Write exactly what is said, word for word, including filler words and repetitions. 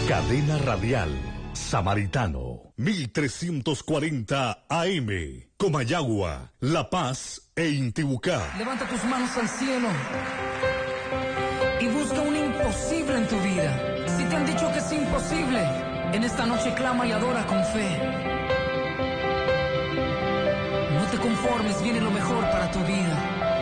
Cadena Radial Samaritano, mil trescientos cuarenta A M, Comayagua, La Paz e Intibucá. Levanta tus manos al cielo y busca un imposible en tu vida. Si te han dicho que es imposible, en esta noche clama y adora con fe. No te conformes, viene lo mejor para tu vida.